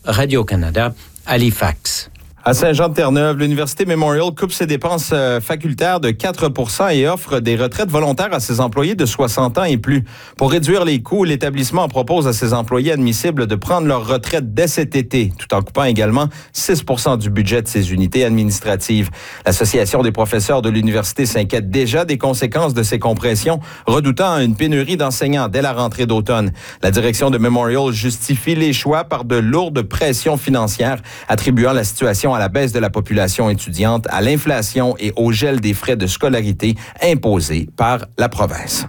Radio-Canada, Halifax. À Saint-Jean-de-Terre-Neuve, l'Université Memorial coupe ses dépenses facultaires de 4 % et offre des retraites volontaires à ses employés de 60 ans et plus. Pour réduire les coûts, l'établissement propose à ses employés admissibles de prendre leur retraite dès cet été, tout en coupant également 6 % du budget de ses unités administratives. L'Association des professeurs de l'université s'inquiète déjà des conséquences de ces compressions, redoutant une pénurie d'enseignants dès la rentrée d'automne. La direction de Memorial justifie les choix par de lourdes pressions financières, attribuant la situation à la baisse de la population étudiante, à l'inflation et au gel des frais de scolarité imposés par la province.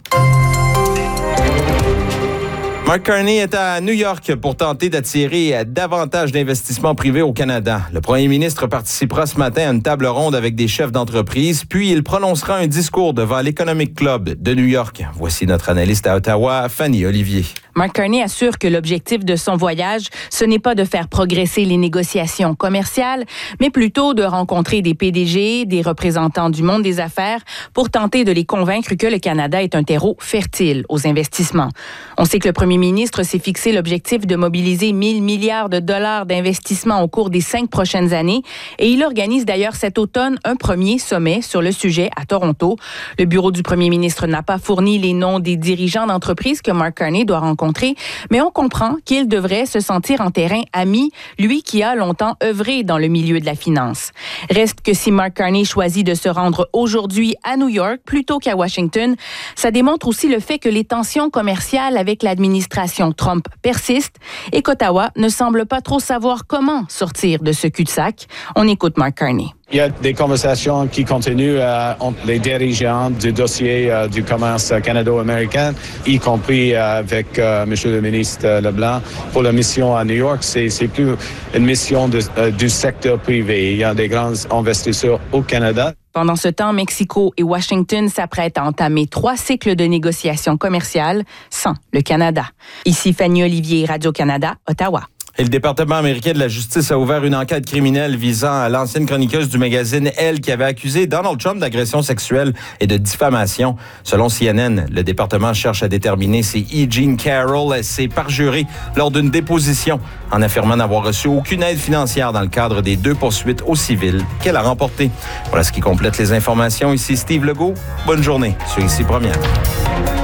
Mark Carney est à New York pour tenter d'attirer davantage d'investissements privés au Canada. Le premier ministre participera ce matin à une table ronde avec des chefs d'entreprise, puis il prononcera un discours devant l'Economic Club de New York. Voici notre analyste à Ottawa, Fanny Olivier. Mark Carney assure que l'objectif de son voyage, ce n'est pas de faire progresser les négociations commerciales, mais plutôt de rencontrer des PDG, des représentants du monde des affaires, pour tenter de les convaincre que le Canada est un terreau fertile aux investissements. On sait que le premier ministre s'est fixé l'objectif de mobiliser 1 000 milliards de dollars d'investissement au cours des 5 prochaines années, et il organise d'ailleurs cet automne un premier sommet sur le sujet à Toronto. Le bureau du premier ministre n'a pas fourni les noms des dirigeants d'entreprises que Mark Carney doit rencontrer, mais on comprend qu'il devrait se sentir en terrain ami, lui qui a longtemps œuvré dans le milieu de la finance. Reste que si Mark Carney choisit de se rendre aujourd'hui à New York plutôt qu'à Washington, ça démontre aussi le fait que les tensions commerciales avec l'administration Trump persistent et qu'Ottawa ne semble pas trop savoir comment sortir de ce cul-de-sac. On écoute Mark Carney. Il y a des conversations qui continuent entre les dirigeants du dossier du commerce canado-américain, y compris avec M. le ministre Leblanc. Pour la mission à New York, c'est plus une mission du secteur privé. Il y a des grands investisseurs au Canada. Pendant ce temps, Mexico et Washington s'apprêtent à entamer 3 cycles de négociations commerciales sans le Canada. Ici Fanny Olivier, Radio-Canada, Ottawa. Et le département américain de la justice a ouvert une enquête criminelle visant à l'ancienne chroniqueuse du magazine Elle qui avait accusé Donald Trump d'agression sexuelle et de diffamation. Selon CNN, le département cherche à déterminer si E. Jean Carroll s'est parjuré lors d'une déposition en affirmant n'avoir reçu aucune aide financière dans le cadre des 2 poursuites au civil qu'elle a remportées. Voilà ce qui complète les informations. Ici Steve Legault. Bonne journée sur Ici Première.